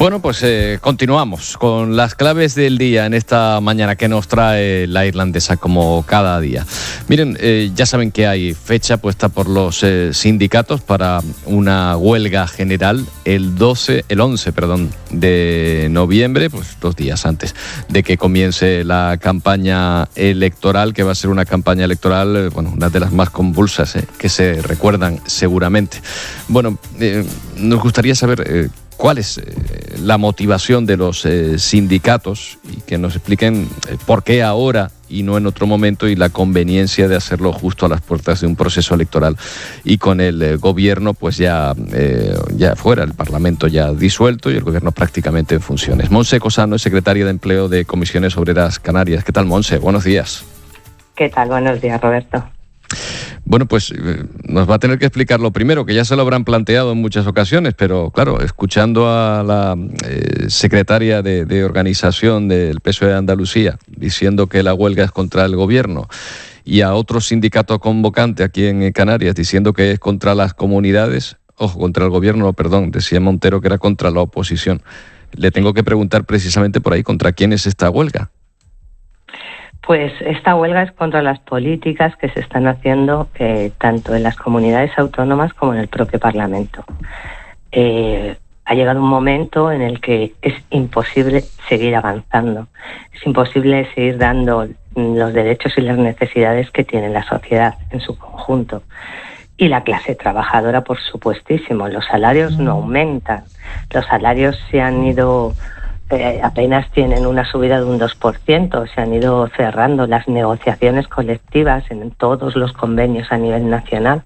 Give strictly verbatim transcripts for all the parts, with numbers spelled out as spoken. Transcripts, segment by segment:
Bueno, pues eh, continuamos con las claves del día en esta mañana que nos trae la irlandesa como cada día. Miren, eh, ya saben que hay fecha puesta por los eh, sindicatos para una huelga general el doce, el once, perdón, de noviembre, pues dos días antes de que comience la campaña electoral, que va a ser una campaña electoral, eh, bueno, una de las más convulsas eh, que se recuerdan seguramente. Bueno, eh, nos gustaría saber eh, ¿cuál es eh, la motivación de los eh, sindicatos? Y que nos expliquen eh, por qué ahora y no en otro momento, y la conveniencia de hacerlo justo a las puertas de un proceso electoral y con el eh, gobierno pues ya, eh, ya fuera, el Parlamento ya disuelto y el gobierno prácticamente en funciones. Montse Cosano es secretaria de Empleo de Comisiones Obreras Canarias. ¿Qué tal, Montse? Buenos días. ¿Qué tal? Buenos días, Roberto. Bueno, pues eh, nos va a tener que explicar lo primero, que ya se lo habrán planteado en muchas ocasiones, pero claro, escuchando a la eh, secretaria de, de organización del P S O E de Andalucía diciendo que la huelga es contra el gobierno y a otro sindicato convocante aquí en Canarias diciendo que es contra las comunidades, ojo, contra el gobierno, perdón, decía Montero que era contra la oposición. Le tengo que preguntar precisamente por ahí, ¿contra quién es esta huelga? Pues esta huelga es contra las políticas que se están haciendo eh, tanto en las comunidades autónomas como en el propio Parlamento. Eh, ha llegado un momento en el que es imposible seguir avanzando, es imposible seguir dando los derechos y las necesidades que tiene la sociedad en su conjunto. Y la clase trabajadora, por supuestísimo, los salarios no aumentan, los salarios se han ido... Eh, apenas tienen una subida de un dos por ciento, se han ido cerrando las negociaciones colectivas en todos los convenios a nivel nacional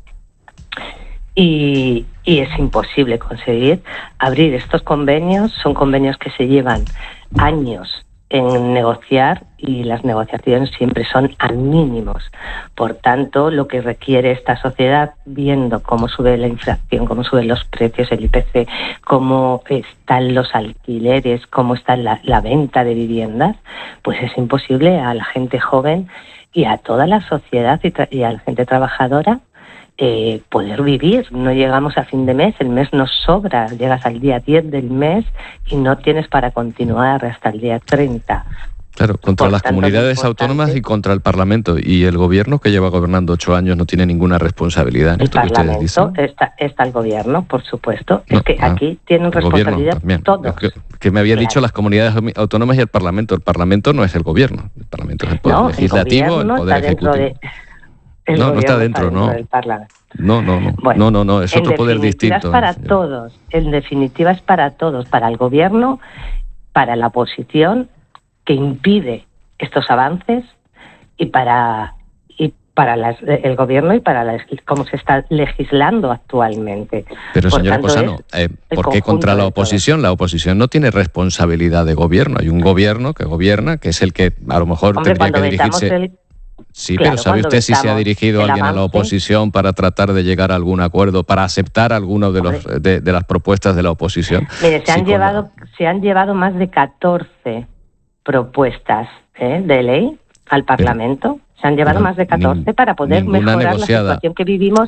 y, y es imposible conseguir abrir estos convenios. Son convenios que se llevan años en negociar y las negociaciones siempre son a mínimos. Por tanto, lo que requiere esta sociedad, viendo cómo sube la inflación, cómo suben los precios, el I P C, cómo están los alquileres, cómo está la, la venta de viviendas, pues es imposible a la gente joven y a toda la sociedad y, tra- y a la gente trabajadora Eh, poder vivir. No llegamos a fin de mes, el mes nos sobra, llegas al día diez del mes y no tienes para continuar hasta el día treinta. Claro, contra Por las tanto, comunidades autónomas y contra el Parlamento. Y el gobierno, que lleva gobernando ocho años, no tiene ninguna responsabilidad en el esto que ustedes dicen. Parlamento está, está el gobierno, por supuesto. No, es que ah, aquí tienen responsabilidad todos. Que, que me había Claro. dicho las comunidades autónomas y el Parlamento. El Parlamento no es el gobierno. El Parlamento es el poder No, legislativo, el, el poder está dentro ejecutivo. de, el No, no está gobierno dentro, no. del Parlamento. No, no, no. Bueno, no, no, no. Es otro poder distinto. En definitiva es para señor. todos. En definitiva es para todos. Para el gobierno, para la oposición, que impide estos avances, y para y para las, el gobierno y para las, cómo se está legislando actualmente. Pero, Por señora tanto, Cosano, es eh, ¿por qué contra la oposición? La oposición no tiene responsabilidad de gobierno. Hay un gobierno que gobierna, que es el que a lo mejor Hombre, tendría que cuando vetamos dirigirse... el Sí, Claro, pero ¿sabe cuando usted si se ha vetamos dirigido el alguien a la avance- oposición para tratar de llegar a algún acuerdo, para aceptar alguno de los de, de las propuestas de la oposición? Mire, se Sí, han con llevado la- se han llevado más de catorce propuestas ¿eh? de ley al Parlamento. Se han llevado pero más de catorce nin- para poder ninguna mejorar negociada. la situación que vivimos.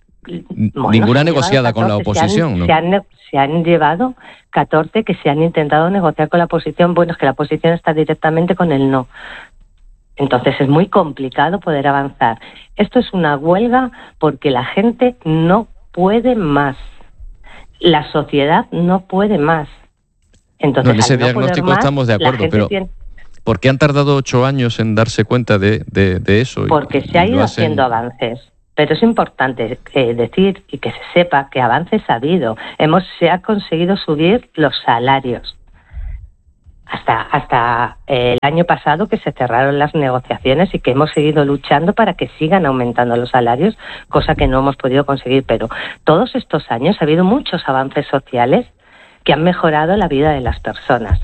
Bueno, se Ninguna han negociada llevado con la catorce, se han- oposición, ¿no? Se han, ne- se han llevado catorce que se han intentado negociar con la oposición. Bueno, es que la oposición está directamente con el no. Entonces es muy complicado poder avanzar. Esto es una huelga porque la gente no puede más. La sociedad no puede más. Entonces, No, en ese al no poder diagnóstico más, estamos de la acuerdo, gente pero tiene- ¿por qué han tardado ocho años en darse cuenta de, de, de eso? Y- porque y se ha lo ido hacen- haciendo avances. Pero es importante eh, decir y que se sepa que avances ha habido. Hemos, se ha conseguido subir los salarios. Hasta, hasta eh, el año pasado, que se cerraron las negociaciones y que hemos seguido luchando para que sigan aumentando los salarios, cosa que no hemos podido conseguir. Pero todos estos años ha habido muchos avances sociales que han mejorado la vida de las personas.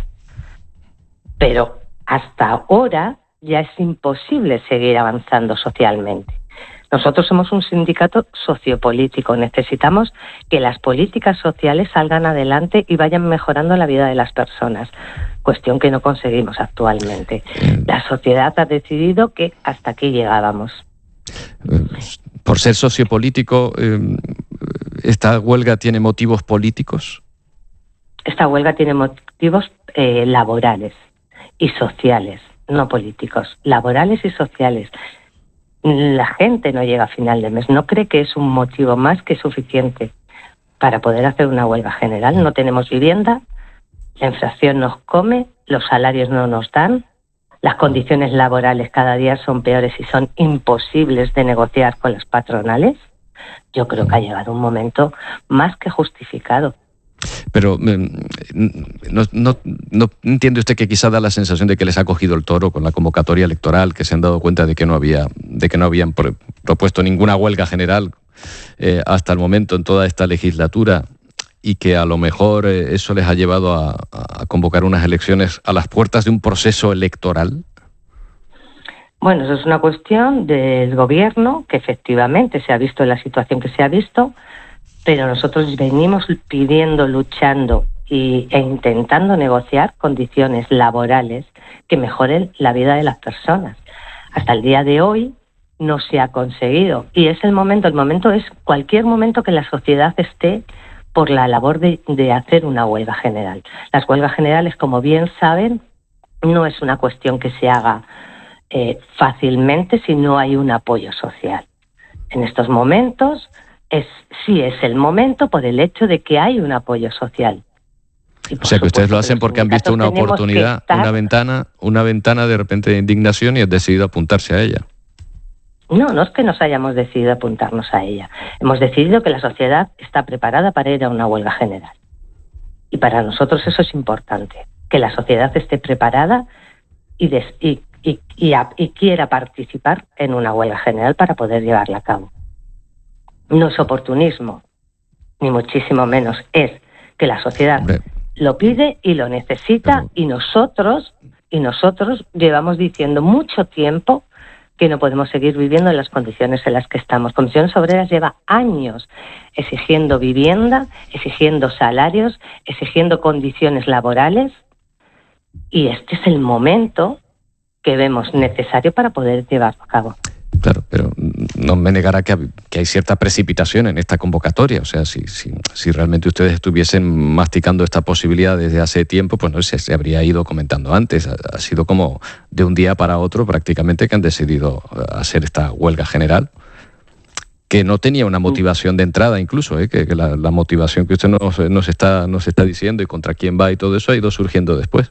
Pero hasta ahora ya es imposible seguir avanzando socialmente. Nosotros somos un sindicato sociopolítico. Necesitamos que las políticas sociales salgan adelante y vayan mejorando la vida de las personas, cuestión que no conseguimos actualmente. La sociedad ha decidido que hasta aquí llegábamos. Por ser sociopolítico, eh, ¿esta huelga tiene motivos políticos? esta huelga tiene motivos eh, laborales y sociales, no políticos, laborales y sociales. La gente no llega a final de mes, no cree que es un motivo más que suficiente para poder hacer una huelga general. No tenemos vivienda, la inflación nos come, los salarios no nos dan, las condiciones laborales cada día son peores y son imposibles de negociar con las patronales. Yo creo que ha llegado un momento más que justificado. Pero no, no, no entiende usted que quizá da la sensación de que les ha cogido el toro con la convocatoria electoral, que se han dado cuenta de que no había, de que no habían pro, propuesto ninguna huelga general eh, hasta el momento en toda esta legislatura, y que a lo mejor eh, eso les ha llevado a, a convocar unas elecciones a las puertas de un proceso electoral? Bueno, eso es una cuestión del gobierno, que efectivamente se ha visto en la situación que se ha visto, pero nosotros venimos pidiendo, luchando y, e intentando negociar condiciones laborales que mejoren la vida de las personas. Hasta el día de hoy no se ha conseguido, y es el momento, el momento es cualquier momento que la sociedad esté por la labor de, de hacer una huelga general. Las huelgas generales, como bien saben, no es una cuestión que se haga eh, fácilmente si no hay un apoyo social. En estos momentos es sí es el momento por el hecho de que hay un apoyo social. O sea que ustedes lo hacen porque han visto una oportunidad, estar... una ventana, una ventana de repente de indignación y han decidido apuntarse a ella. No, no es que nos hayamos decidido apuntarnos a ella. Hemos decidido que la sociedad está preparada para ir a una huelga general. Y para nosotros eso es importante, que la sociedad esté preparada y, des, y, y, y, a, y quiera participar en una huelga general para poder llevarla a cabo. No es oportunismo, ni muchísimo menos. Es que la sociedad Hombre. lo pide y lo necesita, Pero... y nosotros, y nosotros llevamos diciendo mucho tiempo que no podemos seguir viviendo en las condiciones en las que estamos. Comisiones Obreras lleva años exigiendo vivienda, exigiendo salarios, exigiendo condiciones laborales, y este es el momento que vemos necesario para poder llevarlo a cabo. Claro, pero no me negará que, que hay cierta precipitación en esta convocatoria. O sea, si, si, si realmente ustedes estuviesen masticando esta posibilidad desde hace tiempo, pues no sé, se habría ido comentando antes. Ha, ha sido como de un día para otro prácticamente que han decidido hacer esta huelga general, que no tenía una motivación de entrada incluso, ¿eh? que, que la, la motivación que usted nos, nos, está, nos está diciendo y contra quién va y todo eso ha ido surgiendo después.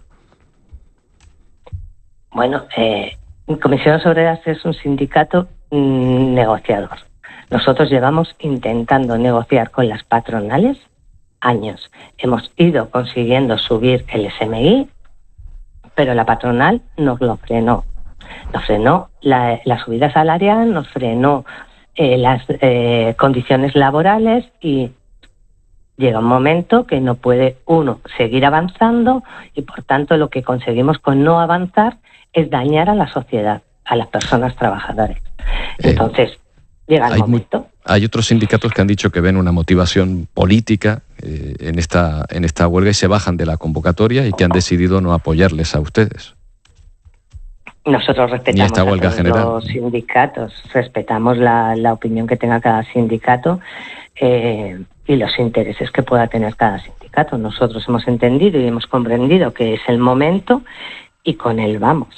Bueno, eh... Comisiones Obreras es un sindicato mmm, negociador. Nosotros llevamos intentando negociar con las patronales años. Hemos ido consiguiendo subir el S M I, pero la patronal nos lo frenó. Nos frenó la, la subida salarial, nos frenó eh, las eh, condiciones laborales, y llega un momento que no puede uno seguir avanzando, y por tanto lo que conseguimos con no avanzar es dañar a la sociedad, a las personas trabajadoras. Entonces, eh, llega el hay momento. Muy, hay otros sindicatos que han dicho que ven una motivación política eh, en esta en esta huelga y se bajan de la convocatoria, y que han decidido no apoyarles a ustedes. Nosotros respetamos esta huelga a todos general. Los sindicatos, respetamos la, la opinión que tenga cada sindicato eh, y los intereses que pueda tener cada sindicato. Nosotros hemos entendido y hemos comprendido que es el momento, y con él vamos.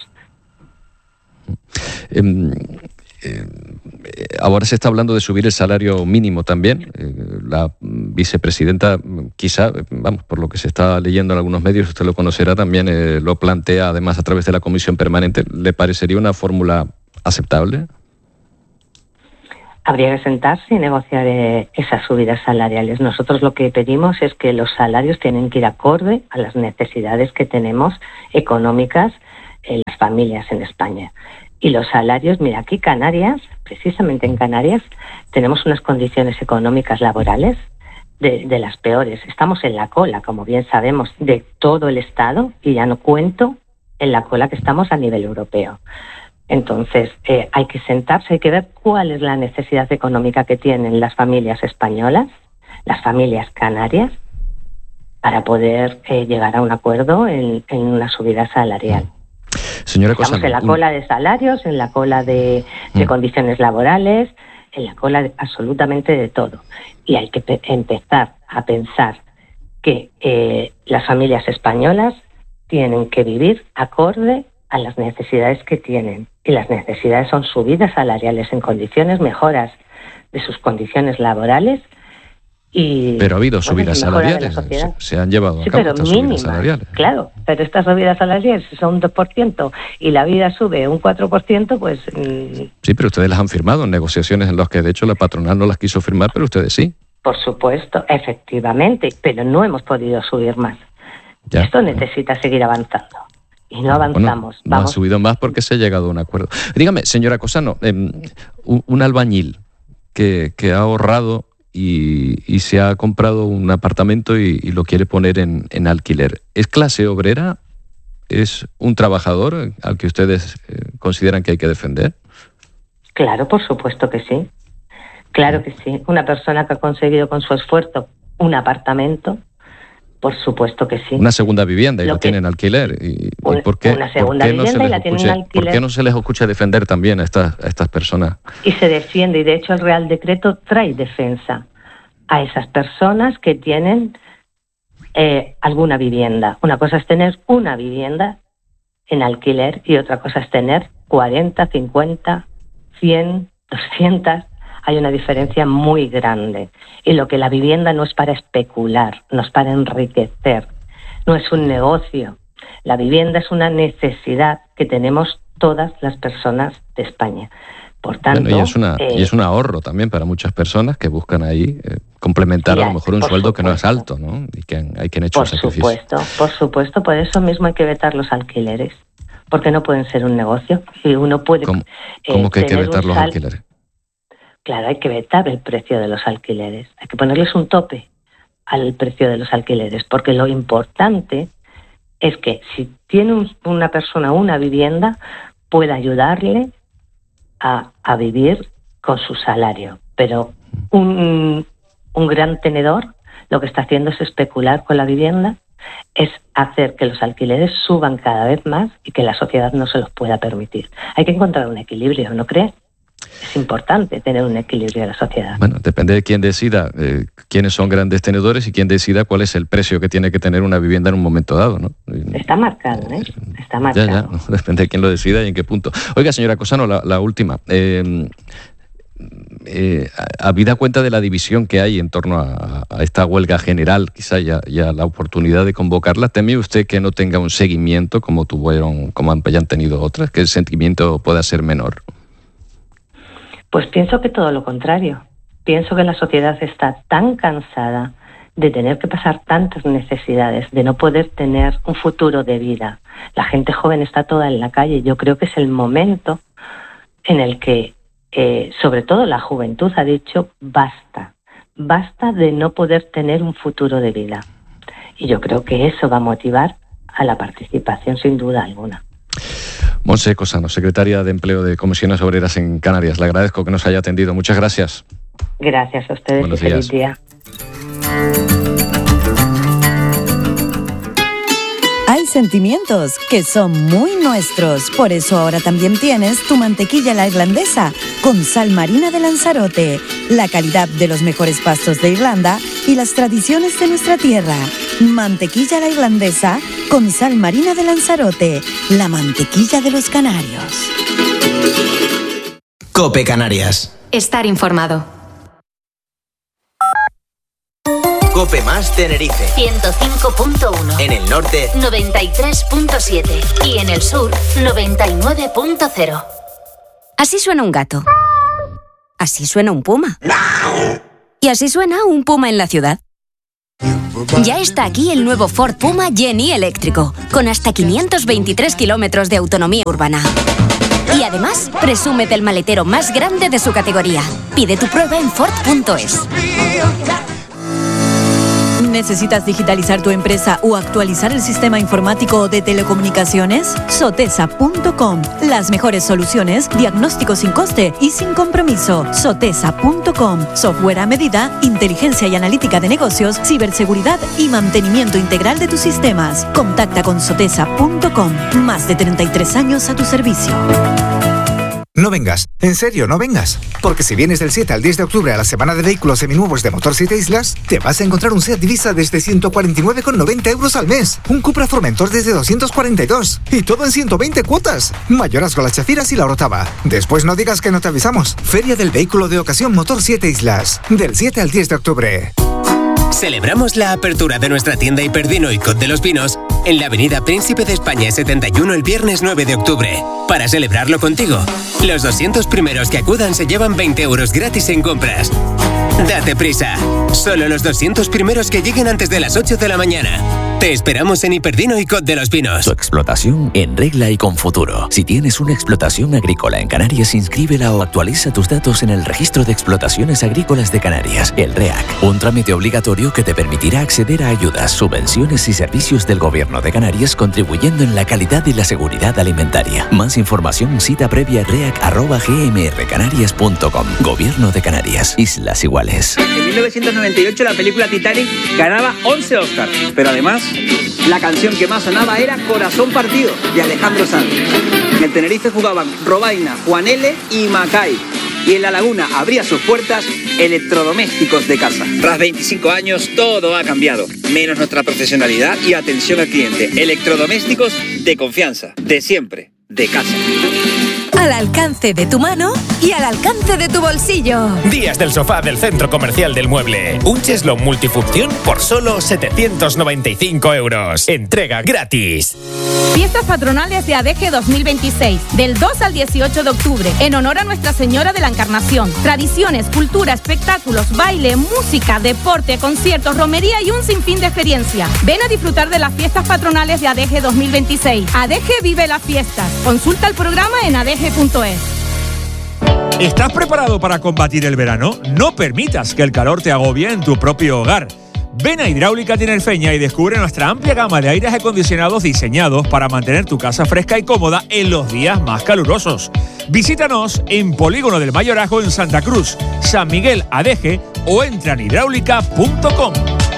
Eh, eh, ahora se está hablando de subir el salario mínimo también. Eh, la vicepresidenta, quizá, vamos, por lo que se está leyendo en algunos medios, usted lo conocerá, también eh, lo plantea, además, a través de la comisión permanente. ¿Le parecería una fórmula aceptable? Habría que sentarse y negociar eh, esas subidas salariales. Nosotros lo que pedimos es que los salarios tienen que ir acorde a las necesidades que tenemos económicas en las familias en España. Y los salarios, mira, aquí Canarias, precisamente en Canarias, tenemos unas condiciones económicas laborales de, de las peores. Estamos en la cola, como bien sabemos, de todo el Estado, y ya no cuento en la cola que estamos a nivel europeo. Entonces, eh, hay que sentarse, hay que ver cuál es la necesidad económica que tienen las familias españolas, las familias canarias, para poder eh, llegar a un acuerdo en, en una subida salarial. Señora Estamos Cosano, en la cola de salarios, en la cola de, de mm. condiciones laborales, en la cola de absolutamente de todo. Y hay que pe- empezar a pensar que eh, las familias españolas tienen que vivir acorde a las necesidades que tienen. Y las necesidades son subidas salariales en condiciones, mejoras de sus condiciones laborales. Y, pero ha habido subidas salariales, se, se han llevado a sí, cabo pero estas mínimas, subidas salariales. Claro, pero estas subidas salariales son un dos por ciento y la vida sube un cuatro por ciento, pues... Mmm... Sí, pero ustedes las han firmado en negociaciones en las que de hecho la patronal no las quiso firmar, pero ustedes sí. Por supuesto, efectivamente, pero no hemos podido subir más. Ya, Esto bueno. necesita seguir avanzando. Y no avanzamos. Bueno, no Vamos. ha subido más porque se ha llegado a un acuerdo. Dígame, señora Cosano, eh, un, un albañil que, que ha ahorrado y, y se ha comprado un apartamento y, y lo quiere poner en, en alquiler, ¿es clase obrera? ¿Es un trabajador al que ustedes eh, consideran que hay que defender? Claro, por supuesto que sí. Claro que sí. Una persona que ha conseguido con su esfuerzo un apartamento, por supuesto que sí. Una segunda vivienda y lo la tienen en alquiler. ¿Y, un, y por qué, una segunda ¿por qué no vivienda se les y la escuche, tienen en alquiler? ¿Por qué no se les escucha defender también a estas, a estas personas? Y se defiende, y de hecho el Real Decreto trae defensa a esas personas que tienen eh, alguna vivienda. Una cosa es tener una vivienda en alquiler y otra cosa es tener cuarenta, cincuenta, cien, doscientas. Hay una diferencia muy grande. Y lo que la vivienda no es para especular, no es para enriquecer, no es un negocio. La vivienda es una necesidad que tenemos todas las personas de España. Por tanto, bueno, y, es una, eh, y es un ahorro también para muchas personas que buscan ahí eh, complementar sí, a lo mejor un sueldo supuesto. que no es alto, ¿no? Y que han, hay quien ha hecho por sacrificios. supuesto, por supuesto. Por eso mismo hay que vetar los alquileres, porque no pueden ser un negocio. Y uno puede. ¿Cómo, eh, ¿cómo que hay que tener vetar un los sal... alquileres? Claro, hay que vetar el precio de los alquileres. Hay que ponerles un tope al precio de los alquileres, porque lo importante es que si tiene un, una persona una vivienda, pueda ayudarle a, a vivir con su salario. Pero un, un gran tenedor lo que está haciendo es especular con la vivienda, es hacer que los alquileres suban cada vez más y que la sociedad no se los pueda permitir. Hay que encontrar un equilibrio, ¿no crees? Es importante tener un equilibrio en la sociedad. Bueno, depende de quién decida eh, quiénes son grandes tenedores y quién decida cuál es el precio que tiene que tener una vivienda en un momento dado, ¿no? Está marcado, ¿eh? Está marcado. Ya, ya, no, depende de quién lo decida y en qué punto. Oiga, señora Cosano, la, la última. Eh, eh, habida cuenta de la división que hay en torno a, a esta huelga general, quizá ya, ya la oportunidad de convocarla, ¿teme usted que no tenga un seguimiento como tuvieron, como han, ya han tenido otras, que el seguimiento pueda ser menor? Pues pienso que todo lo contrario. Pienso que la sociedad está tan cansada de tener que pasar tantas necesidades, de no poder tener un futuro de vida. La gente joven está toda en la calle. Yo creo que es el momento en el que, eh, sobre todo la juventud, ha dicho basta. Basta de no poder tener un futuro de vida. Y yo creo que eso va a motivar a la participación sin duda alguna. Montse Cosano, secretaria de Empleo de Comisiones Obreras en Canarias. Le agradezco que nos haya atendido. Muchas gracias. Gracias a ustedes. Buenos y feliz días. día. Hay sentimientos que son muy nuestros. Por eso ahora también tienes tu mantequilla la irlandesa con sal marina de Lanzarote, la calidad de los mejores pastos de Irlanda y las tradiciones de nuestra tierra. Mantequilla la irlandesa con sal marina de Lanzarote, la mantequilla de los canarios. COPE Canarias. Estar informado. COPE más Tenerife. ciento cinco punto uno. En el norte, noventa y tres punto siete. Y en el sur, noventa y nueve punto cero. Así suena un gato. Así suena un puma. Y así suena un puma en la ciudad. Ya está aquí el nuevo Ford Puma Jenny eléctrico, con hasta quinientos veintitrés kilómetros de autonomía urbana. Y además, presume del maletero más grande de su categoría. Pide tu prueba en Ford punto es. ¿Necesitas digitalizar tu empresa o actualizar el sistema informático de telecomunicaciones? Sotesa punto com. Las mejores soluciones, diagnóstico sin coste y sin compromiso. Sotesa punto com. Software a medida, inteligencia y analítica de negocios, ciberseguridad y mantenimiento integral de tus sistemas. Contacta con Sotesa punto com. Más de treinta y tres años a tu servicio. No vengas. En serio, no vengas. Porque si vienes del siete al diez de octubre a la semana de vehículos seminuevos de Motor siete Islas, te vas a encontrar un Seat Ibiza desde ciento cuarenta y nueve con noventa euros al mes. Un Cupra Formentor desde doscientos cuarenta y dos. Y todo en ciento veinte cuotas. Mayorazgo, Las Chafiras y La Orotava. Después no digas que no te avisamos. Feria del Vehículo de Ocasión Motor siete Islas. Del siete al diez de octubre. Celebramos la apertura de nuestra tienda Hiperdino y Cot de los Pinos en la avenida Príncipe de España setenta y uno el viernes nueve de octubre. Para celebrarlo contigo, los doscientos primeros que acudan se llevan veinte euros gratis en compras. Date prisa. Solo los doscientos primeros que lleguen antes de las ocho de la mañana. Te esperamos en Hiperdino y Cot de los Pinos. Tu explotación en regla y con futuro. Si tienes una explotación agrícola en Canarias, inscríbela o actualiza tus datos en el Registro de Explotaciones Agrícolas de Canarias, el REAC. Un trámite obligatorio que te permitirá acceder a ayudas, subvenciones y servicios del Gobierno de Canarias, contribuyendo en la calidad y la seguridad alimentaria. Más información, cita previa reac arroba gmrcanarias punto com. Gobierno de Canarias. Islas Iguales. En mil novecientos noventa y ocho la película Titanic ganaba once Oscars, pero además la canción que más sonaba era Corazón Partido, de Alejandro Sanz. En el Tenerife jugaban Robaina, Juan L. y Macay. Y en La Laguna abría sus puertas Electrodomésticos de Casa. Tras veinticinco años todo ha cambiado, menos nuestra profesionalidad y atención al cliente. Electrodomésticos de confianza, de siempre, de casa. Al alcance de tu mano y al alcance de tu bolsillo. Días del sofá del Centro Comercial del Mueble. Un cheslón multifunción por solo setecientos noventa y cinco euros. Entrega gratis. Fiestas patronales de A D G dos mil veintiséis, del dos al dieciocho de octubre, en honor a Nuestra Señora de la Encarnación. Tradiciones, cultura, espectáculos, baile, música, deporte, conciertos, romería y un sinfín de experiencias. Ven a disfrutar de las fiestas patronales de A D G dos mil veintiséis. A D G vive las fiestas. Consulta el programa en a d g punto es. ¿Estás preparado para combatir el verano? No permitas que el calor te agobie en tu propio hogar. Ven a Hidráulica Tinerfeña y descubre nuestra amplia gama de aires acondicionados diseñados para mantener tu casa fresca y cómoda en los días más calurosos. Visítanos en Polígono del Mayorazgo en Santa Cruz, San Miguel A D G o entra en hidráulica punto com.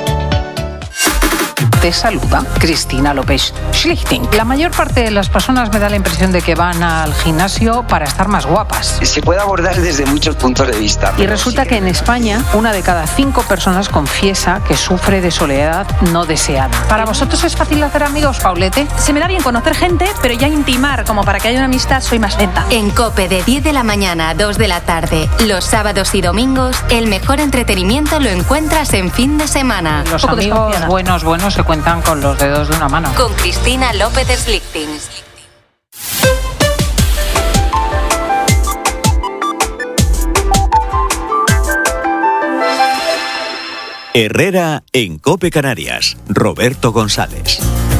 Te saluda Cristina López Schlichting. La mayor parte de las personas me da la impresión de que van al gimnasio para estar más guapas. Se puede abordar desde muchos puntos de vista. Y resulta que en España una de cada cinco personas confiesa que sufre de soledad no deseada. ¿Para vosotros es fácil hacer amigos, Paulete? Se me da bien conocer gente, pero ya intimar como para que haya una amistad soy más lenta. En COPE de diez de la mañana a dos de la tarde, los sábados y domingos, el mejor entretenimiento lo encuentras en fin de semana. Los amigos buenos, buenos se cuentan con los dedos de una mano. Con Cristina López Schlichting. Herrera en COPE Canarias. Roberto González.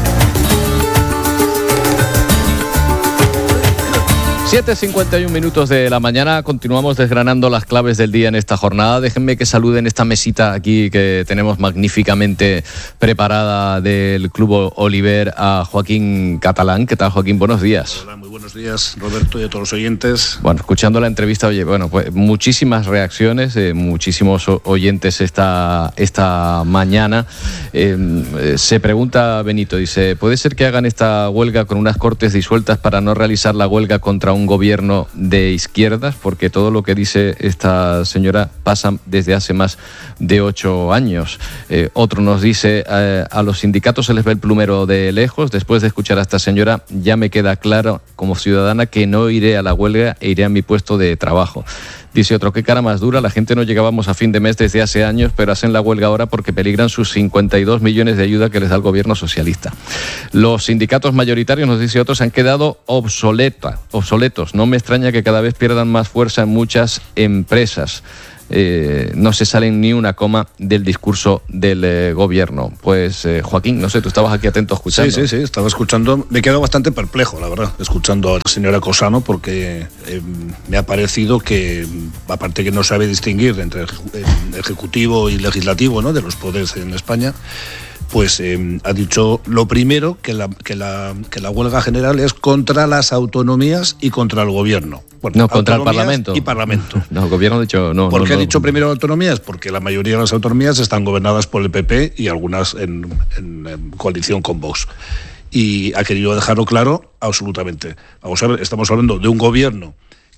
siete cincuenta y uno minutos de la mañana, continuamos desgranando las claves del día en esta jornada. Déjenme que salude en esta mesita aquí que tenemos magníficamente preparada del Club Oliver a Joaquín Catalán. ¿Qué tal, Joaquín? Buenos días. Hola, muy buenos días, Roberto, y a todos los oyentes. Bueno, escuchando la entrevista, oye, bueno, pues muchísimas reacciones, eh, muchísimos oyentes esta, esta mañana. Eh, se pregunta Benito, dice, ¿puede ser que hagan esta huelga con unas cortes disueltas para no realizar la huelga contra un un gobierno de izquierdas? Porque todo lo que dice esta señora pasa desde hace más de ocho años. Eh, otro nos dice, eh, a los sindicatos se les ve el plumero de lejos. Después de escuchar a esta señora, ya me queda claro como ciudadana que no iré a la huelga e iré a mi puesto de trabajo. Dice otro, qué cara más dura, la gente no llegábamos a fin de mes desde hace años, pero hacen la huelga ahora porque peligran sus cincuenta y dos millones de ayuda que les da el gobierno socialista. Los sindicatos mayoritarios, nos dice otros, han quedado obsoleta, obsoletos. No me extraña que cada vez pierdan más fuerza en muchas empresas. Eh, no se salen ni una coma del discurso del eh, gobierno. Pues eh, Joaquín, no sé, tú estabas aquí atento escuchando. Sí, sí, sí, estaba escuchando. Me he quedado bastante perplejo, la verdad, escuchando a la señora Cosano, porque eh, me ha parecido que, aparte que no sabe distinguir entre el ejecutivo y legislativo, ¿no?, de los poderes en España, pues eh, ha dicho lo primero, que la, que, la, que la huelga general es contra las autonomías y contra el gobierno. Bueno, no, contra el Parlamento. Y Parlamento. No, el gobierno ha dicho no. ¿Por qué no, ha no. dicho primero autonomías? Porque la mayoría de las autonomías están gobernadas por el P P y algunas en, en, en coalición con Vox. Y ha querido dejarlo claro absolutamente. Vamos a ver, estamos hablando de un gobierno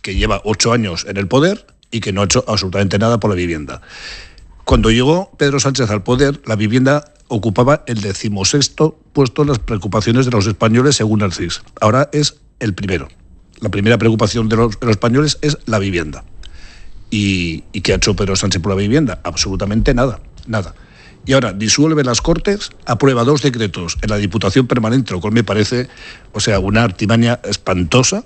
que lleva ocho años en el poder y que no ha hecho absolutamente nada por la vivienda. Cuando llegó Pedro Sánchez al poder, la vivienda ocupaba el decimosexto puesto en las preocupaciones de los españoles según el C I S. Ahora es el primero. La primera preocupación de los, de los españoles es la vivienda. ¿Y, ¿Y qué ha hecho Pedro Sánchez por la vivienda? Absolutamente nada, nada. Y ahora disuelve las Cortes, aprueba dos decretos en la Diputación Permanente, lo cual me parece, o sea, una artimaña espantosa.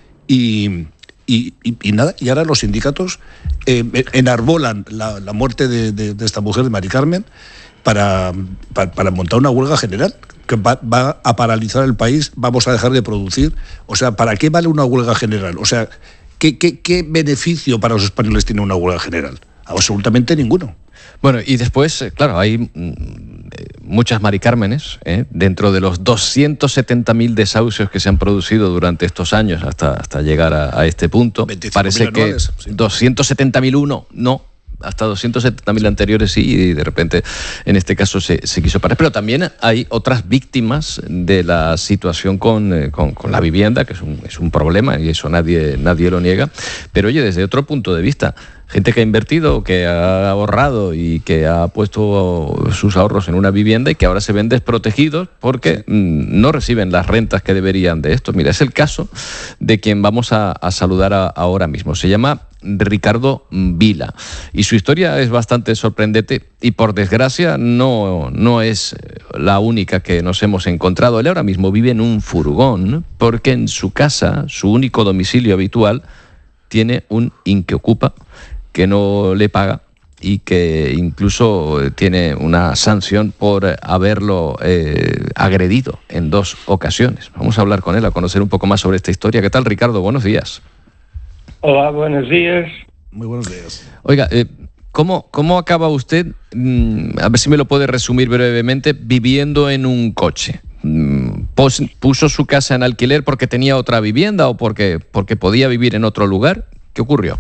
Y... Y, y, y nada, y ahora los sindicatos eh, enarbolan la, la muerte de, de, de esta mujer, de Mari Carmen, para, para, para montar una huelga general que va, va a paralizar el país, vamos a dejar de producir. O sea, ¿para qué vale una huelga general? O sea, ¿qué, qué, qué beneficio para los españoles tiene una huelga general? Absolutamente ninguno. Bueno, y después, claro, hay mm, muchas Mari Cármenes, ¿eh? Dentro de los doscientos setenta mil desahucios que se han producido durante estos años hasta, hasta llegar a, a este punto. Parece que anuales, sí. doscientos setenta mil uno, no, hasta doscientos setenta mil anteriores sí, y de repente en este caso se, se quiso parar. Pero también hay otras víctimas de la situación con, eh, con, con la vivienda, que es un, es un problema y eso nadie, nadie lo niega. Pero oye, desde otro punto de vista, gente que ha invertido, que ha ahorrado y que ha puesto sus ahorros en una vivienda y que ahora se ven desprotegidos porque mmm, no reciben las rentas que deberían de esto. Mira, es el caso de quien vamos a, a saludar a, ahora mismo. Se llama Ricardo Vila y su historia es bastante sorprendente y por desgracia no, no es la única que nos hemos encontrado. Él ahora mismo vive en un furgón porque en su casa, su único domicilio habitual, tiene un inquiocupa que no le paga y que incluso tiene una sanción por haberlo eh, agredido en dos ocasiones. Vamos a hablar con él, a conocer un poco más sobre esta historia. ¿Qué tal, Ricardo? Buenos días. Hola, buenos días. Muy buenos días. Oiga, eh, ¿cómo, ¿cómo acaba usted, mmm, a ver si me lo puede resumir brevemente, viviendo en un coche? Pos, ¿Puso su casa en alquiler porque tenía otra vivienda o porque, porque podía vivir en otro lugar? ¿Qué ocurrió?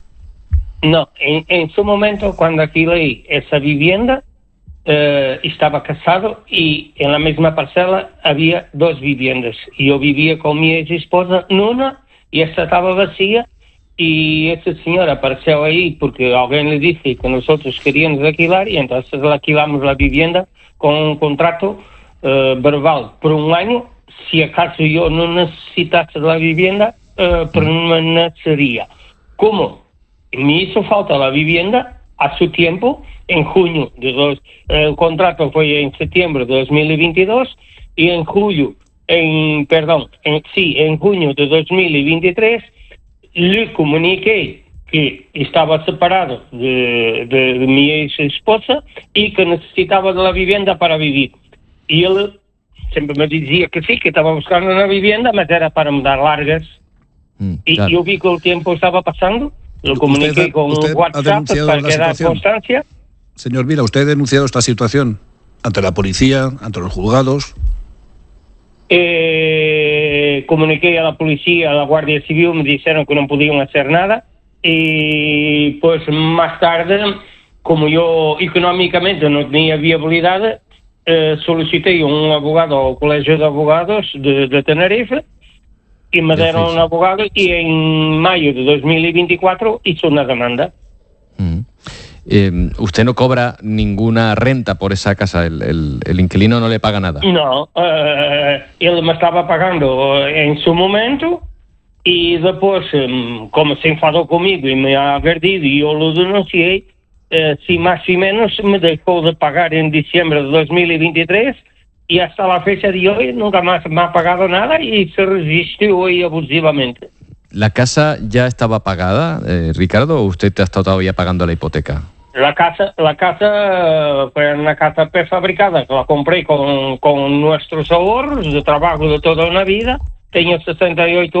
No, en, en su momento cuando alquilé esa vivienda eh, estaba casado y en la misma parcela había dos viviendas. Yo vivía con mi ex esposa en una y esta estaba vacía y esta señora apareció ahí porque alguien le dice que nosotros queríamos alquilar y entonces le alquilamos la vivienda con un contrato uh, verbal por un año. Si acaso yo no necesitase la vivienda, uh, permanecería. ¿Cómo? Me hizo falta la vivienda a su tiempo, en junio de dos, el contrato fue en septiembre de dos mil veintidós y en julio, en, perdón, en, sí, en junio de dos mil veintitrés le comuniqué que estaba separado de, de, de mi ex esposa y que necesitaba de la vivienda para vivir. Y él siempre me decía que sí, que estaba buscando una vivienda, pero era para me dar largas. Mm, y claro. Yo vi que el tiempo estaba pasando. Lo comuniqué ¿Usted, con usted WhatsApp para que da constancia. Señor Vila, ¿usted ha denunciado esta situación ante la policía, ante los juzgados? Eh, comuniqué a la policía, a la Guardia Civil, me dijeron que no podían hacer nada. Y pues más tarde, como yo económicamente no tenía viabilidad, eh, solicité un abogado al Colegio de Abogados de, de Tenerife. Y me dieron un abogado y en mayo de dos mil veinticuatro hizo una demanda. Mm. Eh, ¿Usted no cobra ninguna renta por esa casa? ¿El, el, el inquilino no le paga nada? No, eh, él me estaba pagando en su momento y después, como se enfadó conmigo y me ha agredido y yo lo denuncié, eh, si más y menos me dejó de pagar en diciembre de dos mil veintitrés. Y hasta la fecha de hoy nunca más me ha pagado nada y se resistió hoy abusivamente. ¿La casa ya estaba pagada, eh, Ricardo, o usted ha estado todavía pagando la hipoteca? La casa la casa fue una casa prefabricada, que la compré con, con nuestros ahorros de trabajo de toda una vida. Tengo sesenta y ocho